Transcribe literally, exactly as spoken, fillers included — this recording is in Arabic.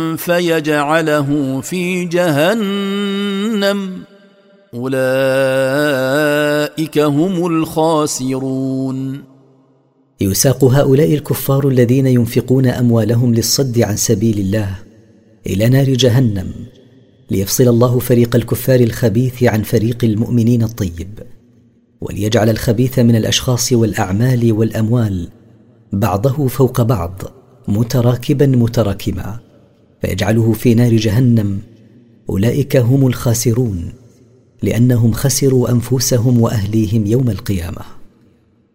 فيجعله في جهنم أولئك هم الخاسرون. يساق هؤلاء الكفار الذين ينفقون أموالهم للصد عن سبيل الله إلى نار جهنم، ليفصل الله فريق الكفار الخبيث عن فريق المؤمنين الطيب، وليجعل الخبيث من الأشخاص والأعمال والأموال بعضه فوق بعض متراكبا متراكما، فيجعله في نار جهنم. أولئك هم الخاسرون، لأنهم خسروا أنفسهم وأهليهم يوم القيامة.